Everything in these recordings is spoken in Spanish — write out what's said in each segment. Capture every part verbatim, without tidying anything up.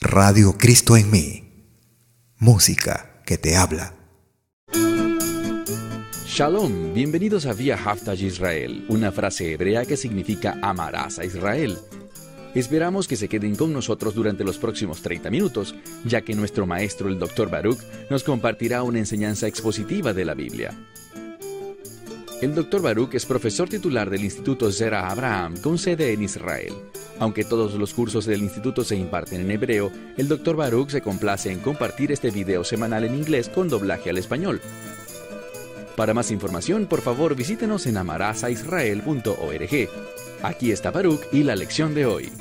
Radio Cristo en mí. Música que te habla. Shalom, bienvenidos a Vía Haftaj Israel, una frase hebrea que significa amarás a Israel. Esperamos que se queden con nosotros durante los próximos treinta minutos, ya que nuestro maestro, el doctor Baruch, nos compartirá una enseñanza expositiva de la Biblia. El doctor Baruch es profesor titular del Instituto Zera Abraham, con sede en Israel. Aunque todos los cursos del instituto se imparten en hebreo, el doctor Baruch se complace en compartir este video semanal en inglés con doblaje al español. Para más información, por favor, visítenos en amarasaisrael punto org. Aquí está Baruch y la lección de hoy.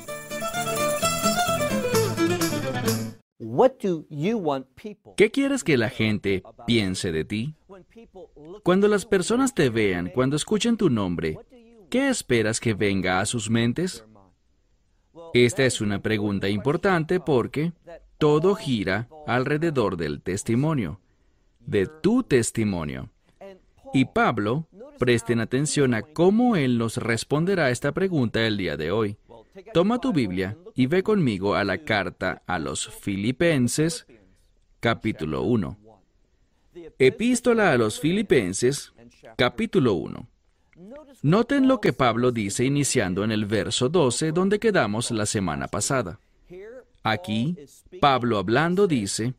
¿Qué quieres que la gente piense de ti? Cuando las personas te vean, cuando escuchen tu nombre, ¿qué esperas que venga a sus mentes? Esta es una pregunta importante porque todo gira alrededor del testimonio, de tu testimonio. Y Pablo, presten atención a cómo él nos responderá a esta pregunta el día de hoy. Toma tu Biblia y ve conmigo a la carta a los Filipenses, capítulo uno. Epístola a los Filipenses, capítulo uno. Noten lo que Pablo dice iniciando en el verso doce, donde quedamos la semana pasada. Aquí, Pablo hablando dice,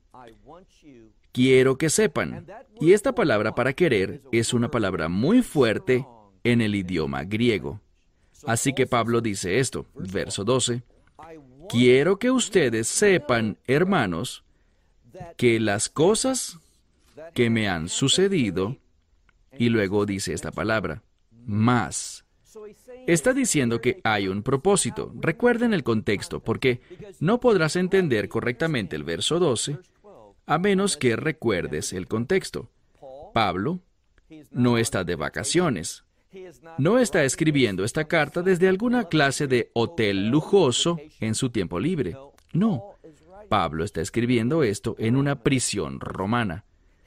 quiero que sepan. Y esta palabra para querer es una palabra muy fuerte en el idioma griego. Así que Pablo dice esto, verso doce. Quiero que ustedes sepan, hermanos, que las cosas que me han sucedido, y luego dice esta palabra, más. Está diciendo que hay un propósito. Recuerden el contexto, porque no podrás entender correctamente el verso doce a menos que recuerdes el contexto. Pablo no está de vacaciones. No está escribiendo esta carta desde alguna clase de hotel lujoso en su tiempo libre. No. Pablo está escribiendo esto en una prisión romana.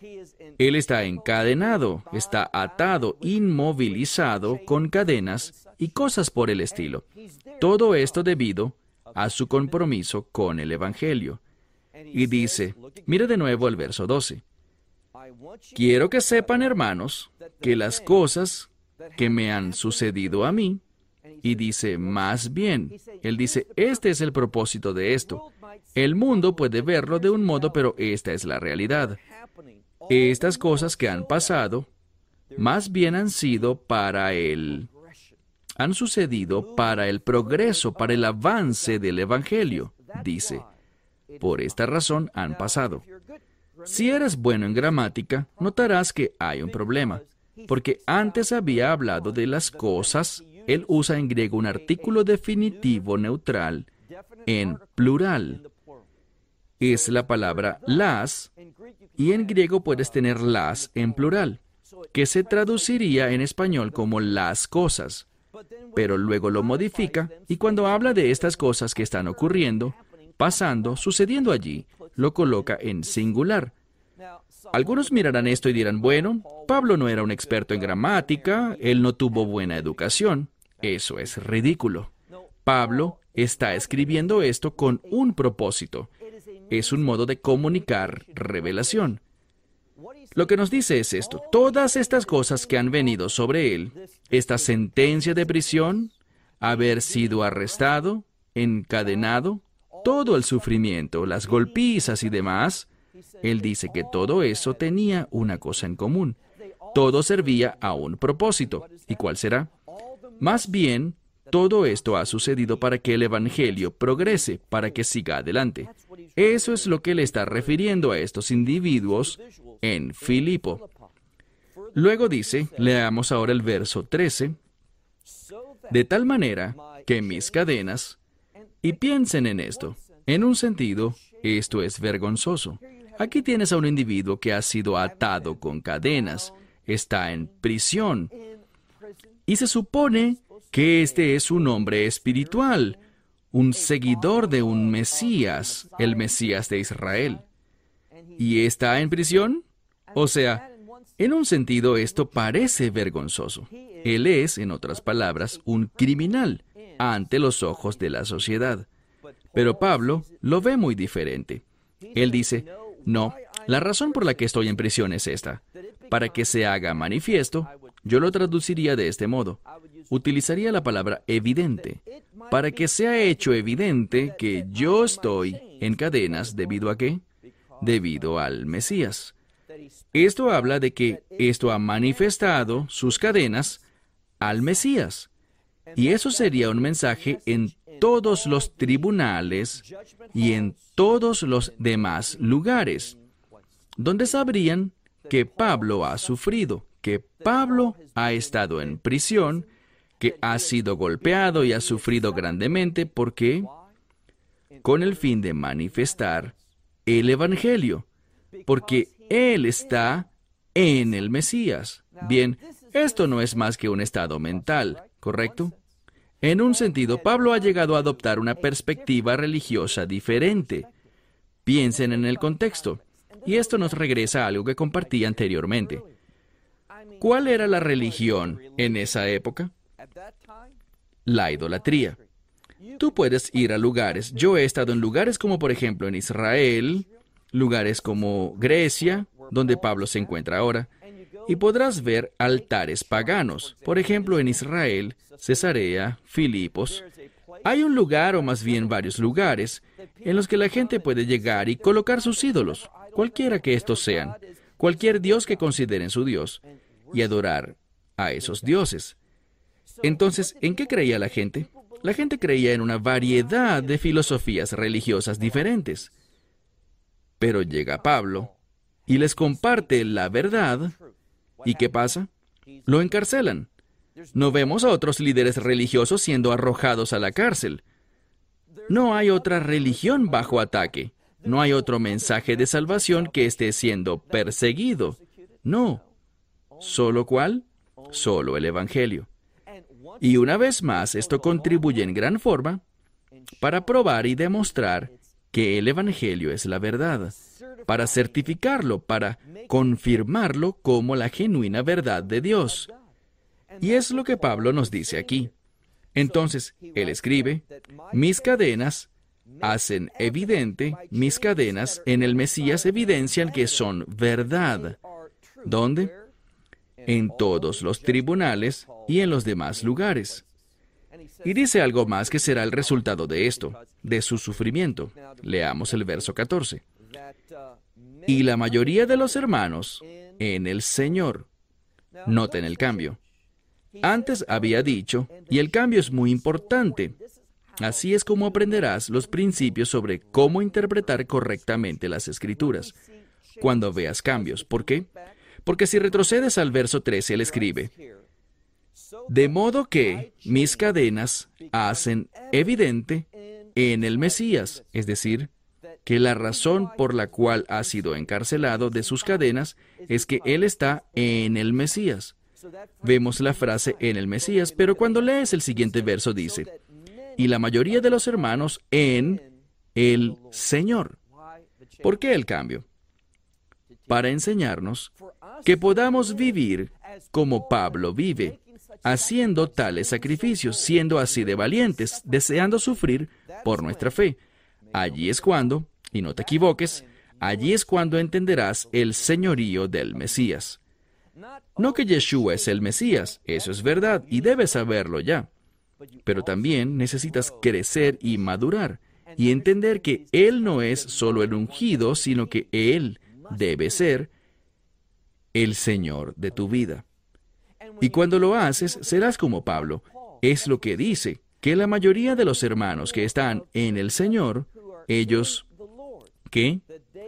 Él está encadenado, está atado, inmovilizado, con cadenas y cosas por el estilo. Todo esto debido a su compromiso con el Evangelio. Y dice, mire de nuevo el verso doce. Quiero que sepan, hermanos, que las cosas que me han sucedido a mí, y dice, más bien, él dice, este es el propósito de esto. El mundo puede verlo de un modo, pero esta es la realidad. Estas cosas que han pasado, más bien han sido para el... han sucedido para el progreso, para el avance del Evangelio, dice. Por esta razón han pasado. Si eres bueno en gramática, notarás que hay un problema, porque antes había hablado de las cosas, él usa en griego un artículo definitivo neutral en plural. Es la palabra las, y en griego puedes tener las en plural, que se traduciría en español como las cosas, pero luego lo modifica, y cuando habla de estas cosas que están ocurriendo, pasando, sucediendo allí, lo coloca en singular. Algunos mirarán esto y dirán, bueno, Pablo no era un experto en gramática, él no tuvo buena educación. Eso es ridículo. Pablo está escribiendo esto con un propósito. Es un modo de comunicar revelación. Lo que nos dice es esto, todas estas cosas que han venido sobre él, esta sentencia de prisión, haber sido arrestado, encadenado, todo el sufrimiento, las golpizas y demás, él dice que todo eso tenía una cosa en común. Todo servía a un propósito. ¿Y cuál será? Más bien, todo esto ha sucedido para que el Evangelio progrese, para que siga adelante. Eso es lo que le está refiriendo a estos individuos en Filipo. Luego dice, leamos ahora el verso trece, de tal manera que mis cadenas, y piensen en esto, en un sentido, esto es vergonzoso. Aquí tienes a un individuo que ha sido atado con cadenas, está en prisión, y se supone que este es un hombre espiritual, un seguidor de un Mesías, el Mesías de Israel. ¿Y está en prisión? O sea, en un sentido esto parece vergonzoso. Él es, en otras palabras, un criminal ante los ojos de la sociedad. Pero Pablo lo ve muy diferente. Él dice, no, la razón por la que estoy en prisión es esta. Para que se haga manifiesto, yo lo traduciría de este modo. Utilizaría la palabra evidente. Para que sea hecho evidente que yo estoy en cadenas, ¿debido a qué? Debido al Mesías. Esto habla de que esto ha manifestado sus cadenas al Mesías. Y eso sería un mensaje en todos los tribunales y en todos los demás lugares, donde sabrían que Pablo ha sufrido, que Pablo ha estado en prisión, que ha sido golpeado y ha sufrido grandemente. ¿Por qué? Con el fin de manifestar el Evangelio, porque Él está en el Mesías. Bien, esto no es más que un estado mental, ¿correcto? En un sentido, Pablo ha llegado a adoptar una perspectiva religiosa diferente. Piensen en el contexto, y esto nos regresa a algo que compartí anteriormente. ¿Cuál era la religión en esa época? La idolatría. Tú puedes ir a lugares. Yo he estado en lugares como, por ejemplo, en Israel, lugares como Grecia, donde Pablo se encuentra ahora, y podrás ver altares paganos. Por ejemplo, en Israel, Cesarea, Filipos. Hay un lugar, o más bien varios lugares, en los que la gente puede llegar y colocar sus ídolos, cualquiera que estos sean, cualquier dios que consideren su dios, y adorar a esos dioses. Entonces, ¿en qué creía la gente? La gente creía en una variedad de filosofías religiosas diferentes. Pero llega Pablo y les comparte la verdad. ¿Y qué pasa? Lo encarcelan. No vemos a otros líderes religiosos siendo arrojados a la cárcel. No hay otra religión bajo ataque. No hay otro mensaje de salvación que esté siendo perseguido. No. ¿Solo cuál? Solo el Evangelio. Y una vez más, esto contribuye en gran forma para probar y demostrar que el Evangelio es la verdad, para certificarlo, para confirmarlo como la genuina verdad de Dios. Y es lo que Pablo nos dice aquí. Entonces, él escribe, mis cadenas hacen evidente, mis cadenas en el Mesías evidencian que son verdad. ¿Dónde? En todos los tribunales y en los demás lugares. Y dice algo más que será el resultado de esto, de su sufrimiento. Leamos el verso catorce. Y la mayoría de los hermanos en el Señor. Noten el cambio. Antes había dicho, y el cambio es muy importante. Así es como aprenderás los principios sobre cómo interpretar correctamente las Escrituras, cuando veas cambios. ¿Por qué? Porque si retrocedes al verso trece, él escribe, de modo que mis cadenas hacen evidente en el Mesías, es decir, que la razón por la cual ha sido encarcelado de sus cadenas es que él está en el Mesías. Vemos la frase en el Mesías, pero cuando lees el siguiente verso dice, y la mayoría de los hermanos en el Señor. ¿Por qué el cambio? Para enseñarnos que podamos vivir como Pablo vive, haciendo tales sacrificios, siendo así de valientes, deseando sufrir por nuestra fe. Allí es cuando, y no te equivoques, allí es cuando entenderás el señorío del Mesías. No que Yeshua es el Mesías, eso es verdad, y debes saberlo ya. Pero también necesitas crecer y madurar, y entender que Él no es solo el ungido, sino que Él debe ser el Señor de tu vida. Y cuando lo haces, serás como Pablo. Es lo que dice, que la mayoría de los hermanos que están en el Señor, ellos, ¿qué?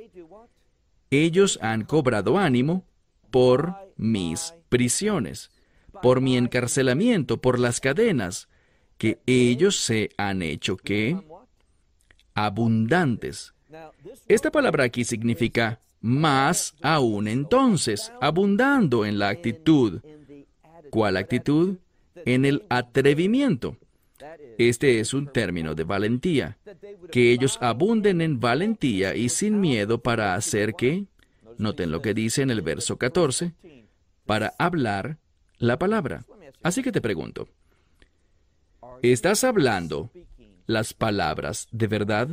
Ellos han cobrado ánimo por mis prisiones, por mi encarcelamiento, por las cadenas, que ellos se han hecho, ¿qué? Abundantes. Esta palabra aquí significa más aún entonces, abundando en la actitud. ¿Cuál actitud? En el atrevimiento. Este es un término de valentía. Que ellos abunden en valentía y sin miedo para hacer ¿qué? Noten lo que dice en el verso catorce, para hablar la palabra. Así que te pregunto, ¿estás hablando las palabras de verdad?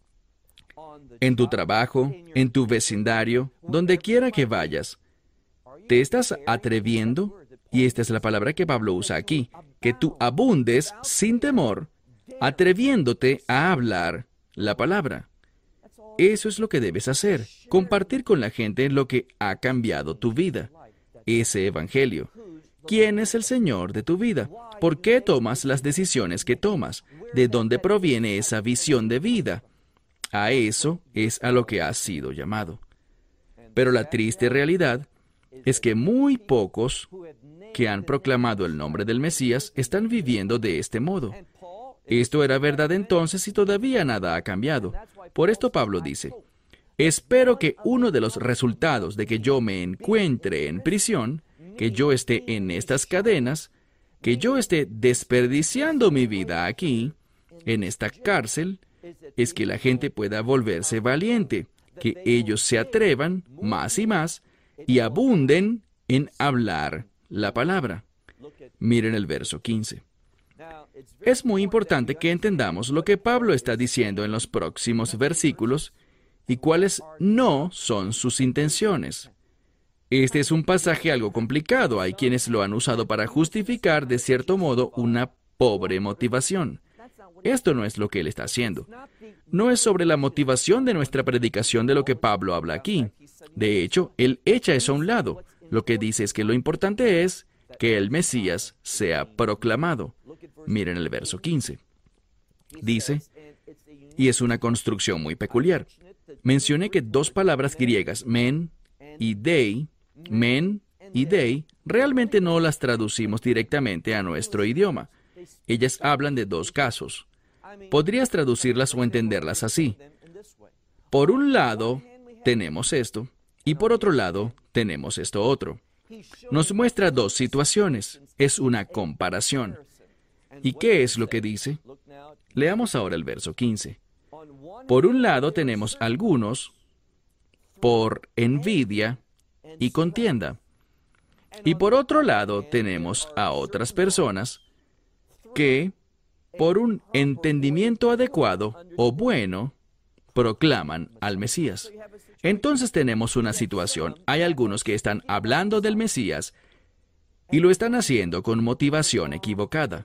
En tu trabajo, en tu vecindario, donde quiera que vayas, ¿te estás atreviendo? Y esta es la palabra que Pablo usa aquí, que tú abundes sin temor, atreviéndote a hablar la palabra. Eso es lo que debes hacer, compartir con la gente lo que ha cambiado tu vida, ese evangelio. ¿Quién es el Señor de tu vida? ¿Por qué tomas las decisiones que tomas? ¿De dónde proviene esa visión de vida? A eso es a lo que has sido llamado. Pero la triste realidad es que muy pocos que han proclamado el nombre del Mesías están viviendo de este modo. Esto era verdad entonces y todavía nada ha cambiado. Por esto Pablo dice, espero que uno de los resultados de que yo me encuentre en prisión, que yo esté en estas cadenas, que yo esté desperdiciando mi vida aquí, en esta cárcel, es que la gente pueda volverse valiente, que ellos se atrevan más y más y abunden en hablar la palabra. Miren el verso quince. Es muy importante que entendamos lo que Pablo está diciendo en los próximos versículos y cuáles no son sus intenciones. Este es un pasaje algo complicado. Hay quienes lo han usado para justificar, de cierto modo, una pobre motivación. Esto no es lo que él está haciendo. No es sobre la motivación de nuestra predicación de lo que Pablo habla aquí. De hecho, él echa eso a un lado. Lo que dice es que lo importante es que el Mesías sea proclamado. Miren el verso quince. Dice, y es una construcción muy peculiar. Mencioné que dos palabras griegas, men y dei, men y dei, realmente no las traducimos directamente a nuestro idioma. Ellas hablan de dos casos. Podrías traducirlas o entenderlas así. Por un lado, tenemos esto, y por otro lado, tenemos esto otro. Nos muestra dos situaciones. Es una comparación. ¿Y qué es lo que dice? Leamos ahora el verso quince. Por un lado tenemos algunos por envidia y contienda. Y por otro lado tenemos a otras personas que, por un entendimiento adecuado o bueno, proclaman al Mesías. Entonces tenemos una situación. Hay algunos que están hablando del Mesías y lo están haciendo con motivación equivocada.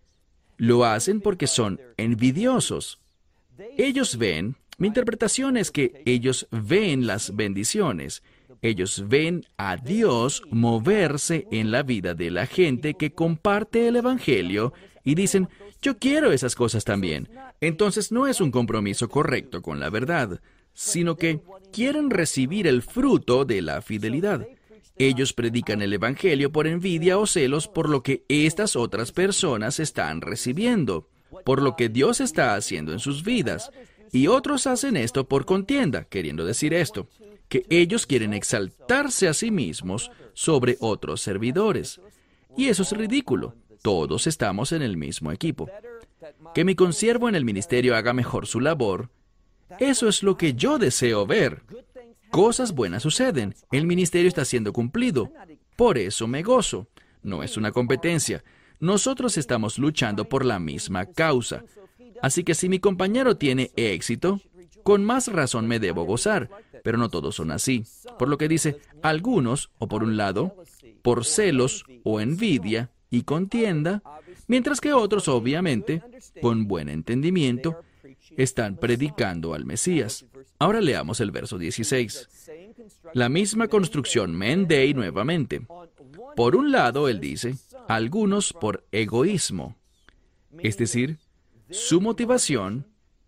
Lo hacen porque son envidiosos. Ellos ven, mi interpretación es que ellos ven las bendiciones. Ellos ven a Dios moverse en la vida de la gente que comparte el Evangelio y dicen, yo quiero esas cosas también. Entonces no es un compromiso correcto con la verdad, sino que quieren recibir el fruto de la fidelidad. Ellos predican el Evangelio por envidia o celos por lo que estas otras personas están recibiendo, por lo que Dios está haciendo en sus vidas. Y otros hacen esto por contienda, queriendo decir esto, que ellos quieren exaltarse a sí mismos sobre otros servidores. Y eso es ridículo. Todos estamos en el mismo equipo. Que mi consiervo en el ministerio haga mejor su labor, eso es lo que yo deseo ver. Cosas buenas suceden. El ministerio está siendo cumplido. Por eso me gozo. No es una competencia. Nosotros estamos luchando por la misma causa. Así que si mi compañero tiene éxito, con más razón me debo gozar. Pero no todos son así. Por lo que dice, algunos, o por un lado, por celos o envidia y contienda, mientras que otros, obviamente, con buen entendimiento, están predicando al Mesías. Ahora leamos el verso dieciséis. La misma construcción men dei nuevamente. Por un lado, él dice, algunos por egoísmo, es decir, su motivación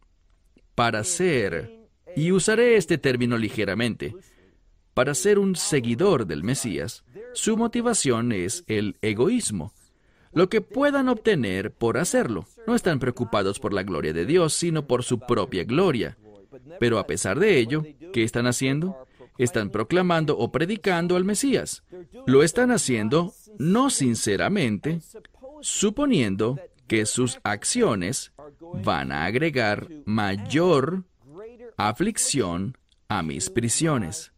para ser, y usaré este término ligeramente, para ser un seguidor del Mesías, su motivación es el egoísmo, lo que puedan obtener por hacerlo. No están preocupados por la gloria de Dios, sino por su propia gloria. Pero a pesar de ello, ¿qué están haciendo? Están proclamando o predicando al Mesías. Lo están haciendo no sinceramente, suponiendo que sus acciones van a agregar mayor aflicción a mis prisiones.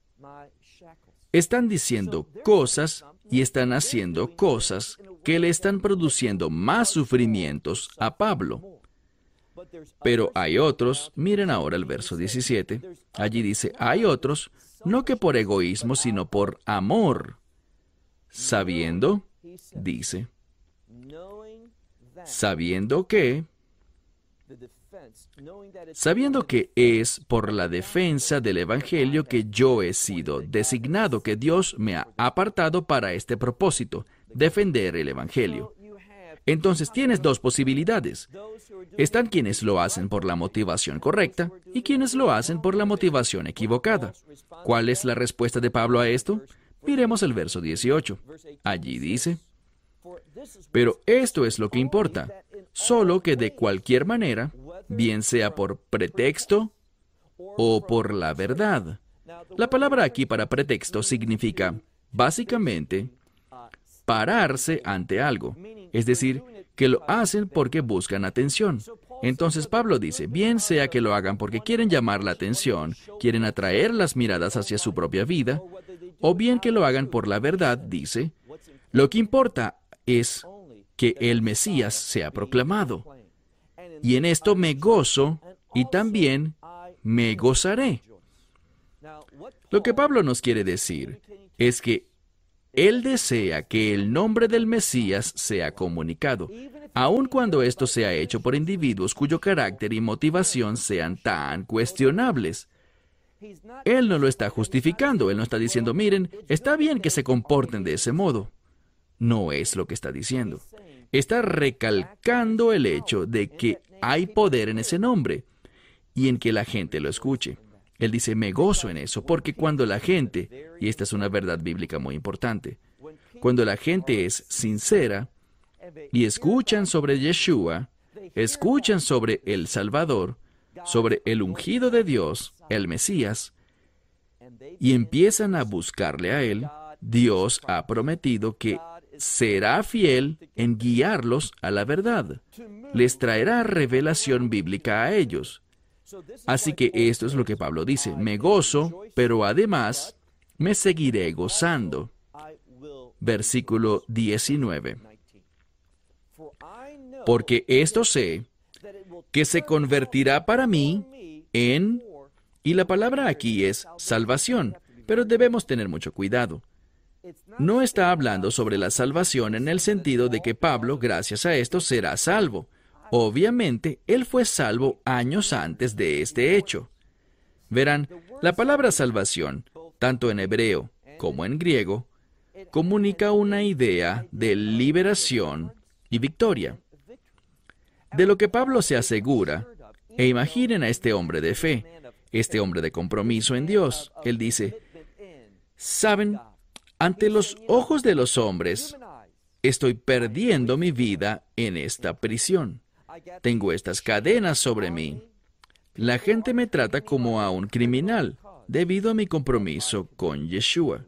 Están diciendo cosas y están haciendo cosas que le están produciendo más sufrimientos a Pablo. Pero hay otros, miren ahora el verso diecisiete, allí dice, hay otros, no que por egoísmo, sino por amor, sabiendo, dice, sabiendo que, sabiendo que es por la defensa del Evangelio que yo he sido designado, que Dios me ha apartado para este propósito, defender el Evangelio. Entonces tienes dos posibilidades. Están quienes lo hacen por la motivación correcta y quienes lo hacen por la motivación equivocada. ¿Cuál es la respuesta de Pablo a esto? Miremos el verso dieciocho. Allí dice, pero esto es lo que importa, solo que de cualquier manera, bien sea por pretexto o por la verdad. La palabra aquí para pretexto significa, básicamente, pararse ante algo. Es decir, que lo hacen porque buscan atención. Entonces Pablo dice, bien sea que lo hagan porque quieren llamar la atención, quieren atraer las miradas hacia su propia vida, o bien que lo hagan por la verdad, dice, lo que importa es que el Mesías sea proclamado. Y en esto me gozo y también me gozaré. Lo que Pablo nos quiere decir es que Él desea que el nombre del Mesías sea comunicado, aun cuando esto sea hecho por individuos cuyo carácter y motivación sean tan cuestionables. Él no lo está justificando, Él no está diciendo, miren, está bien que se comporten de ese modo. No es lo que está diciendo. Está recalcando el hecho de que hay poder en ese nombre y en que la gente lo escuche. Él dice, me gozo en eso, porque cuando la gente, y esta es una verdad bíblica muy importante, cuando la gente es sincera y escuchan sobre Yeshua, escuchan sobre el Salvador, sobre el ungido de Dios, el Mesías, y empiezan a buscarle a Él, Dios ha prometido que será fiel en guiarlos a la verdad. Les traerá revelación bíblica a ellos. Así que esto es lo que Pablo dice, me gozo, pero además me seguiré gozando. Versículo diecinueve. Porque esto sé, que se convertirá para mí en... Y la palabra aquí es salvación, pero debemos tener mucho cuidado. No está hablando sobre la salvación en el sentido de que Pablo, gracias a esto, será salvo. Obviamente, él fue salvo años antes de este hecho. Verán, la palabra salvación, tanto en hebreo como en griego, comunica una idea de liberación y victoria. De lo que Pablo se asegura, e imaginen a este hombre de fe, este hombre de compromiso en Dios. Él dice, ¿saben? Ante los ojos de los hombres, estoy perdiendo mi vida en esta prisión. Tengo estas cadenas sobre mí. La gente me trata como a un criminal, debido a mi compromiso con Yeshua.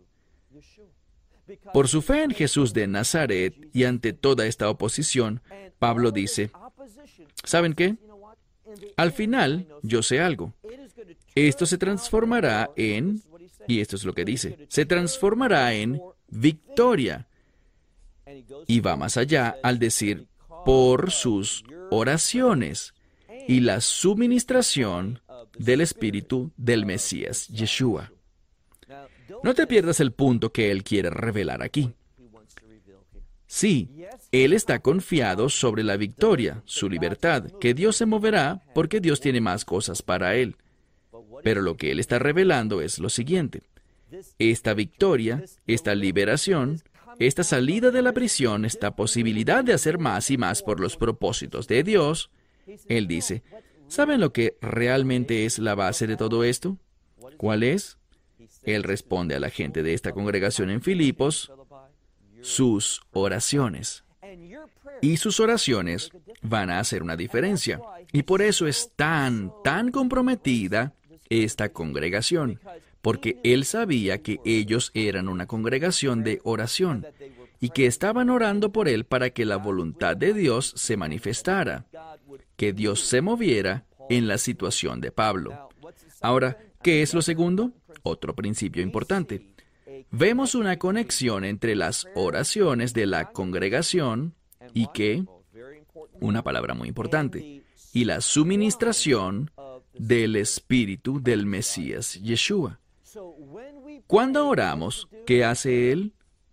Por su fe en Jesús de Nazaret y ante toda esta oposición, Pablo dice, ¿saben qué? Al final, yo sé algo. Esto se transformará en, y esto es lo que dice, se transformará en victoria. Y va más allá al decir, por sus oraciones y la suministración del Espíritu del Mesías, Yeshua. No te pierdas el punto que él quiere revelar aquí. Sí, él está confiado sobre la victoria, su libertad, que Dios se moverá porque Dios tiene más cosas para él. Pero lo que él está revelando es lo siguiente. Esta victoria, esta liberación, esta salida de la prisión, esta posibilidad de hacer más y más por los propósitos de Dios, él dice, ¿saben lo que realmente es la base de todo esto? ¿Cuál es? Él responde a la gente de esta congregación en Filipos, sus oraciones. Y sus oraciones van a hacer una diferencia. Y por eso es tan, tan comprometida esta congregación, porque él sabía que ellos eran una congregación de oración y que estaban orando por él para que la voluntad de Dios se manifestara, que Dios se moviera en la situación de Pablo. Ahora, ¿qué es lo segundo? Otro principio importante. Vemos una conexión entre las oraciones de la congregación y que, una palabra muy importante, y la suministración del Espíritu del Mesías Yeshua. Cuando oramos, ¿qué hace Él?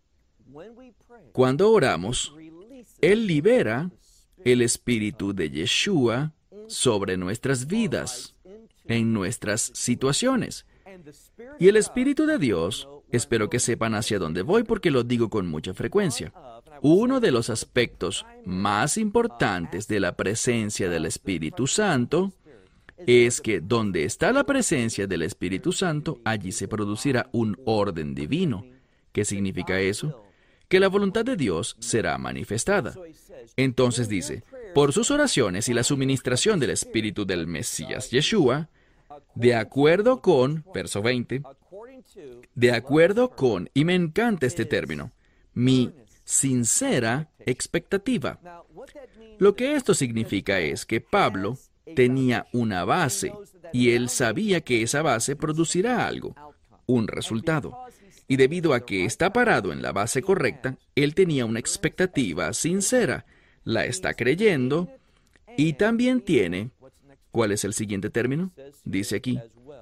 Cuando oramos, Él libera el Espíritu de Yeshua sobre nuestras vidas, en nuestras situaciones. Y el Espíritu de Dios, espero que sepan hacia dónde voy porque lo digo con mucha frecuencia. Uno de los aspectos más importantes de la presencia del Espíritu Santo es que donde está la presencia del Espíritu Santo, allí se producirá un orden divino. ¿Qué significa eso? Que la voluntad de Dios será manifestada. Entonces dice, por sus oraciones y la suministración del Espíritu del Mesías Yeshua, de acuerdo con, verso veinte, de acuerdo con, y me encanta este término, mi sincera expectativa. Lo que esto significa es que Pablo tenía una base, y él sabía que esa base producirá algo, un resultado. Y debido a que está parado en la base correcta, él tenía una expectativa sincera, la está creyendo, y también tiene, ¿cuál es el siguiente término? Dice aquí,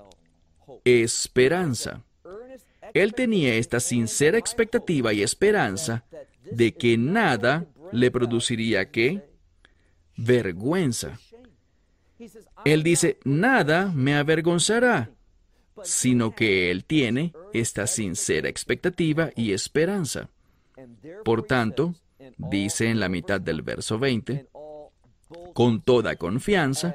esperanza. Él tenía esta sincera expectativa y esperanza de que nada le produciría, ¿qué? Vergüenza. Él dice, nada me avergonzará, sino que él tiene esta sincera expectativa y esperanza. Por tanto, dice en la mitad del verso veinte, con toda confianza,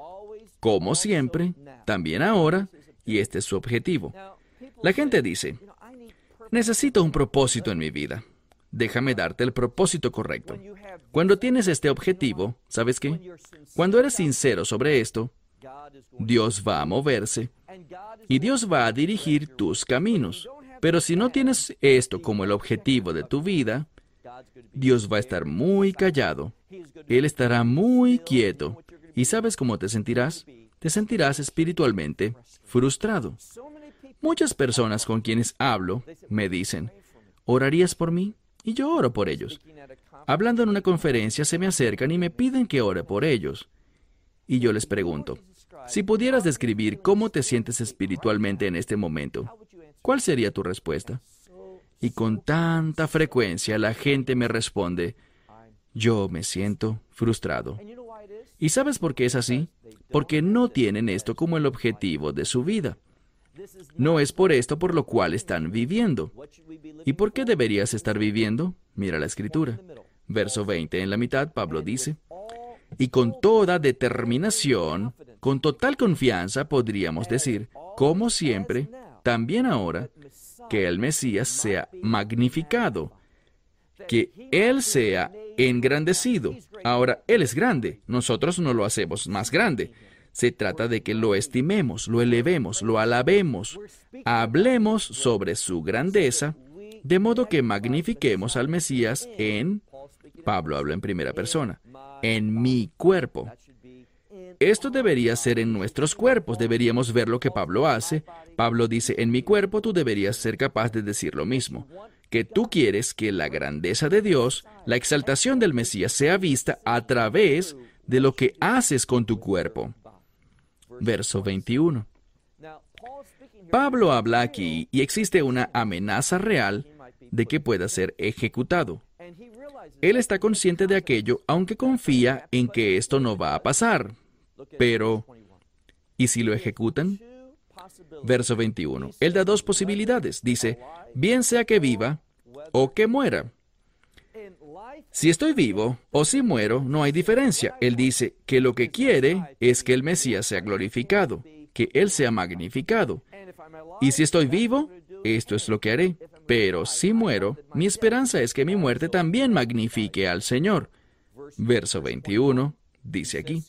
como siempre, también ahora, y este es su objetivo. La gente dice, necesito un propósito en mi vida. Déjame darte el propósito correcto. Cuando tienes este objetivo, ¿sabes qué? Cuando eres sincero sobre esto, Dios va a moverse y Dios va a dirigir tus caminos. Pero si no tienes esto como el objetivo de tu vida, Dios va a estar muy callado. Él estará muy quieto. ¿Y sabes cómo te sentirás? Te sentirás espiritualmente frustrado. Muchas personas con quienes hablo me dicen, ¿orarías por mí? Y yo oro por ellos. Hablando en una conferencia, se me acercan y me piden que ore por ellos. Y yo les pregunto, si pudieras describir cómo te sientes espiritualmente en este momento, ¿cuál sería tu respuesta? Y con tanta frecuencia la gente me responde, yo me siento frustrado. ¿Y sabes por qué es así? Porque no tienen esto como el objetivo de su vida. No es por esto por lo cual están viviendo. ¿Y por qué deberías estar viviendo? Mira la escritura. Verso veinte, en la mitad, Pablo dice, y con toda determinación, con total confianza, podríamos decir, como siempre, también ahora, que el Mesías sea magnificado, que Él sea engrandecido. Ahora, Él es grande, nosotros no lo hacemos más grande. Se trata de que lo estimemos, lo elevemos, lo alabemos, hablemos sobre su grandeza, de modo que magnifiquemos al Mesías en, Pablo habla en primera persona, en mi cuerpo. Esto debería ser en nuestros cuerpos, deberíamos ver lo que Pablo hace. Pablo dice, en mi cuerpo tú deberías ser capaz de decir lo mismo, que tú quieres que la grandeza de Dios, la exaltación del Mesías sea vista a través de lo que haces con tu cuerpo. Verso veintiuno. Pablo habla aquí y existe una amenaza real de que pueda ser ejecutado. Él está consciente de aquello, aunque confía en que esto no va a pasar. Pero, ¿y si lo ejecutan? Verso veintiuno. Él da dos posibilidades. Dice, bien sea que viva o que muera. Si estoy vivo o si muero, no hay diferencia. Él dice que lo que quiere es que el Mesías sea glorificado, que Él sea magnificado. Y si estoy vivo, esto es lo que haré. Pero si muero, mi esperanza es que mi muerte también magnifique al Señor. Verso veintiuno dice aquí,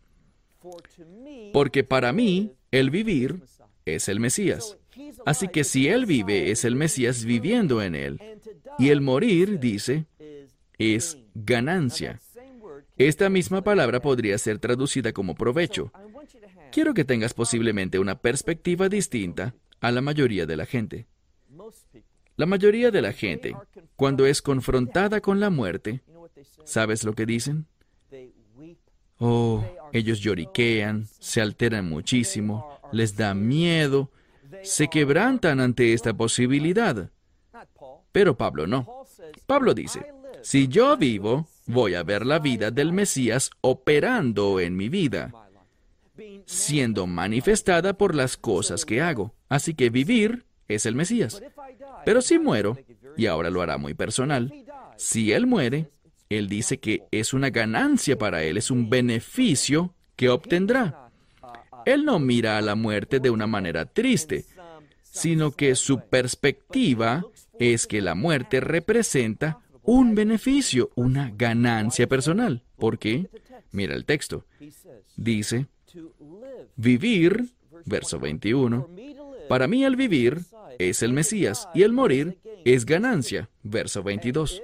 porque para mí el vivir es el Mesías. Así que si Él vive, es el Mesías viviendo en Él. Y el morir, dice, es ganancia. Esta misma palabra podría ser traducida como provecho. Quiero que tengas posiblemente una perspectiva distinta a la mayoría de la gente. La mayoría de la gente, cuando es confrontada con la muerte, ¿sabes lo que dicen? Oh, ellos lloriquean, se alteran muchísimo, les da miedo, se quebrantan ante esta posibilidad. Pero Pablo no. Pablo dice, si yo vivo, voy a ver la vida del Mesías operando en mi vida, siendo manifestada por las cosas que hago. Así que vivir es el Mesías. Pero si muero, y ahora lo hará muy personal, si Él muere, Él dice que es una ganancia para Él, es un beneficio que obtendrá. Él no mira a la muerte de una manera triste, sino que su perspectiva es que la muerte representa un beneficio, una ganancia personal. ¿Por qué? Mira el texto. Dice, vivir, verso veintiuno, para mí el vivir es el Mesías y el morir es ganancia, verso veintidós.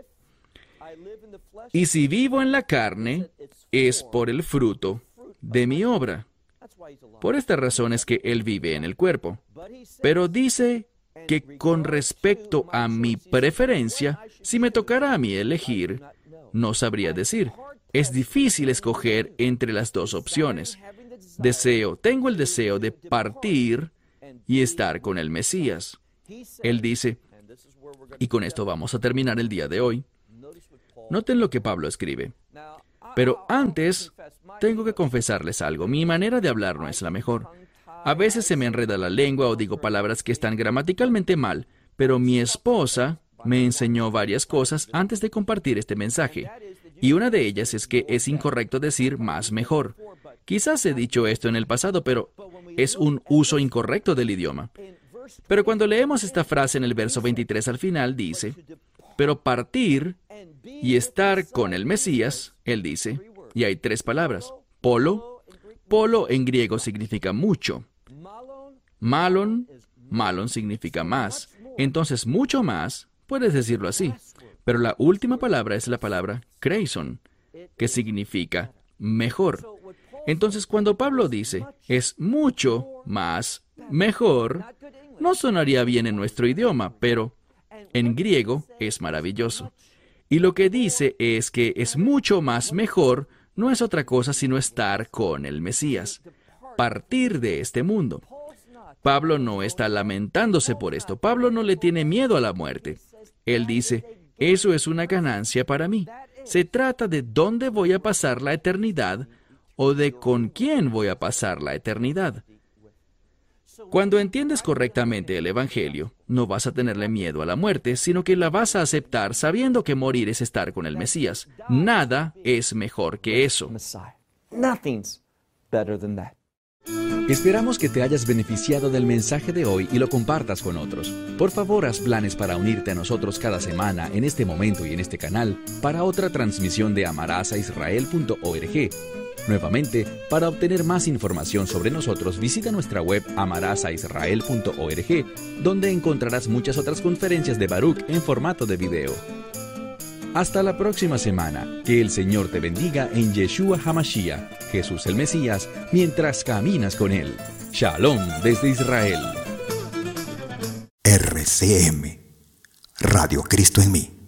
Y si vivo en la carne, es por el fruto de mi obra. Por esta razón es que Él vive en el cuerpo. Pero dice que con respecto a mi preferencia, si me tocara a mí elegir, no sabría decir. Es difícil escoger entre las dos opciones. Deseo, tengo el deseo de partir y estar con el Mesías. Él dice, y con esto vamos a terminar el día de hoy. Noten lo que Pablo escribe. Pero antes, tengo que confesarles algo. Mi manera de hablar no es la mejor. A veces se me enreda la lengua o digo palabras que están gramaticalmente mal, pero mi esposa me enseñó varias cosas antes de compartir este mensaje. Y una de ellas es que es incorrecto decir más mejor. Quizás he dicho esto en el pasado, pero es un uso incorrecto del idioma. Pero cuando leemos esta frase en el verso veintitrés al final, dice, pero partir y estar con el Mesías, él dice, y hay tres palabras. Polo, polo en griego significa mucho. Malon, malon significa más. Entonces, mucho más, puedes decirlo así. Pero la última palabra es la palabra kreison, que significa mejor. Entonces, cuando Pablo dice, es mucho más mejor, no sonaría bien en nuestro idioma, pero en griego es maravilloso. Y lo que dice es que es mucho más mejor, no es otra cosa sino estar con el Mesías, partir de este mundo. Pablo no está lamentándose por esto. Pablo no le tiene miedo a la muerte. Él dice, eso es una ganancia para mí. Se trata de dónde voy a pasar la eternidad o de con quién voy a pasar la eternidad. Cuando entiendes correctamente el Evangelio, no vas a tenerle miedo a la muerte, sino que la vas a aceptar sabiendo que morir es estar con el Mesías. Nada es mejor que eso. Esperamos que te hayas beneficiado del mensaje de hoy y lo compartas con otros. Por favor, haz planes para unirte a nosotros cada semana en este momento y en este canal para otra transmisión de amarás a israel punto org. Nuevamente, para obtener más información sobre nosotros, visita nuestra web amarás a israel punto org, donde encontrarás muchas otras conferencias de Baruch en formato de video. Hasta la próxima semana. Que el Señor te bendiga en Yeshua HaMashiach, Jesús el Mesías, mientras caminas con Él. Shalom desde Israel. R C M, Radio Cristo en mí.